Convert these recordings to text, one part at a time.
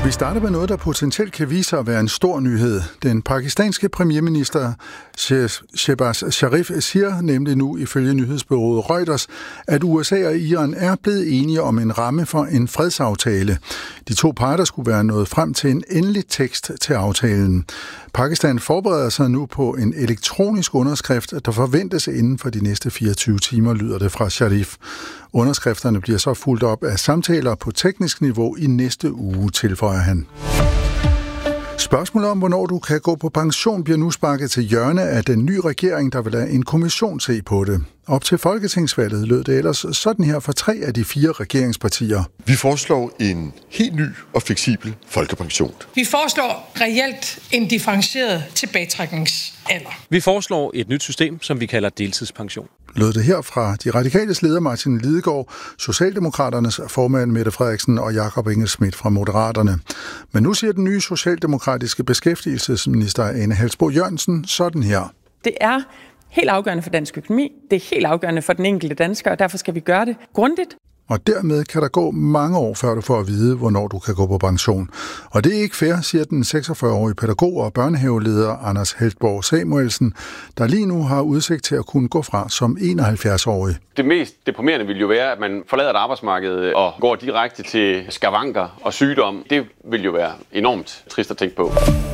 Vi starter med noget, der potentielt kan vise sig at være en stor nyhed. Den pakistanske premierminister Shehbaz Sharif siger nemlig nu ifølge nyhedsbureauet Reuters, at USA og Iran er blevet enige om en ramme for en fredsaftale. De to parter skulle være nået frem til en endelig tekst til aftalen. Pakistan forbereder sig nu på en elektronisk underskrift, der forventes inden for de næste 24 timer, lyder det fra Sharif. Underskrifterne bliver så fulgt op af samtaler på teknisk niveau i næste uge, tilføjer han. Spørgsmålet om, hvornår du kan gå på pension, bliver nu sparket til hjørne af den nye regering, der vil lade en kommission se på det. Op til folketingsvalget lød det ellers sådan her for 3 af de 4 regeringspartier. Vi foreslår en helt ny og fleksibel folkepension. Vi foreslår reelt en differentieret tilbagetrækningsalder. Vi foreslår et nyt system, som vi kalder deltidspension. Lød det her fra de radikales leder Martin Lidegaard, Socialdemokraternes formand Mette Frederiksen og Jakob Engel-Schmidt fra Moderaterne. Men nu siger den nye socialdemokratiske beskæftigelsesminister Ane Halsboe-Jørgensen sådan her. Det er helt afgørende for dansk økonomi, det er helt afgørende for den enkelte dansker, og derfor skal vi gøre det grundigt. Og dermed kan der gå mange år, før du får at vide, hvornår du kan gå på pension. Og det er ikke fair, siger den 46-årige pædagog og børnehaveleder Anders Heltborg Samuelsen, der lige nu har udsigt til at kunne gå fra som 71-årig. Det mest deprimerende vil jo være, at man forlader et arbejdsmarked og går direkte til skavanker og sygdom. Det vil jo være enormt trist at tænke på.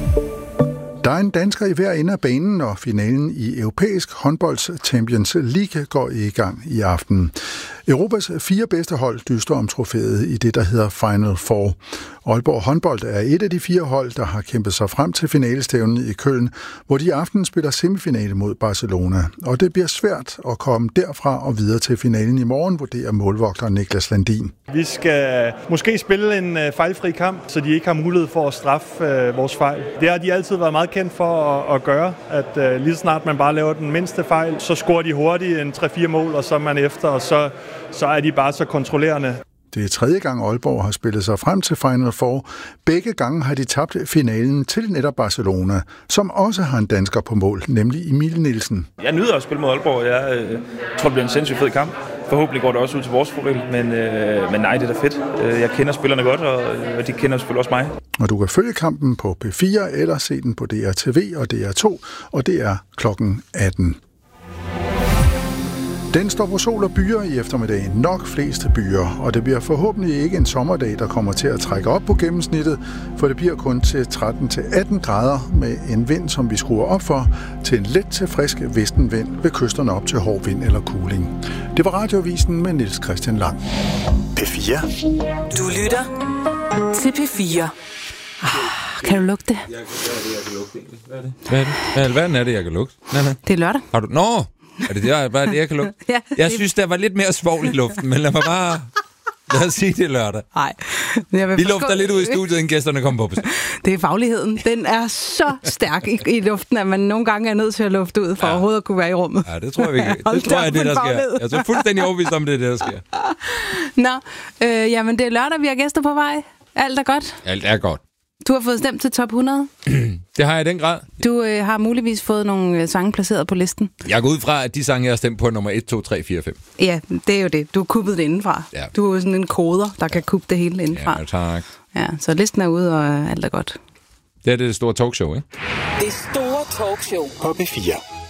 Der er en dansker i hver ende af banen, når finalen i Europæisk Håndbolds Champions League går i gang i aften. Europas 4 bedste hold dyster om trofæet i det, der hedder Final Four. Aalborg Håndbold er et af de 4 hold, der har kæmpet sig frem til finalestævnet i Köln, hvor de i aften spiller semifinale mod Barcelona. Og det bliver svært at komme derfra og videre til finalen i morgen, vurderer målvogter Niklas Landin. Vi skal måske spille en fejlfri kamp, så de ikke har mulighed for at straffe vores fejl. Det har de altid været meget kendt for at gøre, at lige snart man bare laver den mindste fejl, så scorer de hurtigt en 3-4 mål, og så er man efter, og så er de bare så kontrollerende. Det er 3. gang Aalborg har spillet sig frem til Final Four. Begge gange har de tabt finalen til netop Barcelona, som også har en dansker på mål, nemlig Emil Nielsen. Jeg nyder at spille mod Aalborg. Jeg tror, det bliver en sindssygt fed kamp. Forhåbentlig går det også ud til vores fordel, men nej, det er da fedt. Jeg kender spillerne godt, og de kender selvfølgelig også mig. Og du kan følge kampen på P4 eller se den på DR-TV og DR2, og det er klokken 18. Den står på sol og byer i eftermiddagen, nok flest byer, og det bliver forhåbentlig ikke en sommerdag, der kommer til at trække op på gennemsnittet, for det bliver kun til 13-18 grader med en vind, som vi skruer op for, til en let til frisk vestenvind ved kysterne op til hård vind eller kuling. Det var Radioavisen med Niels Christian Lang. P4. Du lytter til P4. Kan du lugte det? Hvad er det, jeg kan lugte? Nej. Det er lørdag. Har du... Nå! Er det bare det, jeg kan lugte? Ja, jeg synes, der var lidt mere svovl i luften, men lad os sige, det er lørdag. Nej. Vi lufter lidt ud i studiet, inden gæsterne kommer på besøg. Det er fagligheden. Den er så stærk i luften, at man nogle gange er nødt til at lufte ud, for overhovedet at kunne være i rummet. Ja, det tror jeg virkelig. Det tror jeg, det der sker. Jeg er så fuldstændig overbevist om, det der sker. Nå, jamen det er lørdag, vi har gæster på vej. Alt er godt. Alt er godt. Du har fået stemt til top 100. Det har jeg i den grad. Du har muligvis fået nogle sange placeret på listen. Jeg går ud fra, at de sange, jeg har stemt på, er nummer 1, 2, 3, 4, 5. Ja, det er jo det. Du har kuppet det indenfra. Ja. Du er jo sådan en koder, der kan kuppe det hele indenfra. Ja, tak. Ja, så listen er ude, og alt er godt. Det er det store talkshow, ikke? Det store talkshow på P4.